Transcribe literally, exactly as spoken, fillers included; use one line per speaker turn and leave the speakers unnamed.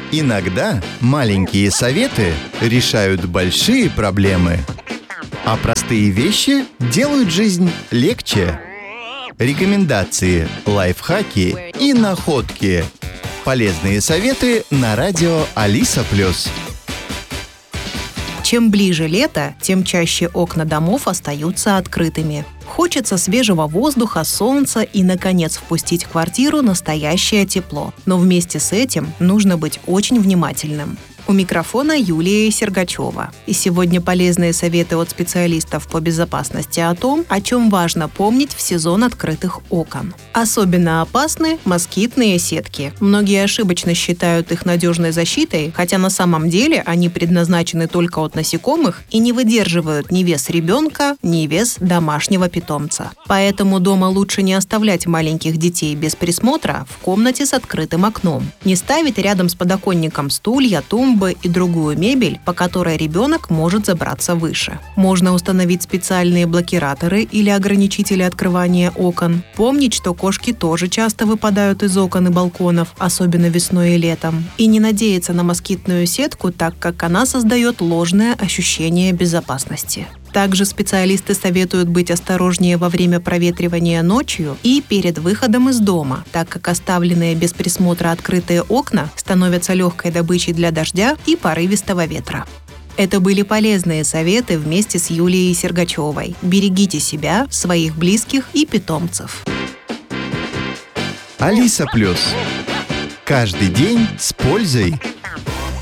Иногда маленькие советы решают большие проблемы, а простые вещи делают жизнь легче. Рекомендации, лайфхаки и находки. Полезные советы на радио Алиса Плюс.
Чем ближе лето, тем чаще окна домов остаются открытыми. Хочется свежего воздуха, солнца и, наконец, впустить в квартиру настоящее тепло. Но вместе с этим нужно быть очень внимательным. У микрофона Юлия Сергачева. И сегодня полезные советы от специалистов по безопасности о том, о чем важно помнить в сезон открытых окон. Особенно опасны москитные сетки. Многие ошибочно считают их надежной защитой, хотя на самом деле они предназначены только от насекомых и не выдерживают ни вес ребенка, ни вес домашнего питомца. Поэтому дома лучше не оставлять маленьких детей без присмотра в комнате с открытым окном. Не ставить рядом с подоконником стулья, тумбы и другую мебель, по которой ребенок может забраться выше. Можно установить специальные блокираторы или ограничители открывания окон. Помнить, что кошки тоже часто выпадают из окон и балконов, особенно весной и летом. И не надеяться на москитную сетку, так как она создает ложное ощущение безопасности. Также специалисты советуют быть осторожнее во время проветривания ночью и перед выходом из дома, так как оставленные без присмотра открытые окна становятся легкой добычей для дождя и порывистого ветра. Это были полезные советы вместе с Юлией Сергачевой. Берегите себя, своих близких и питомцев.
Алиса Плюс. Каждый день с пользой.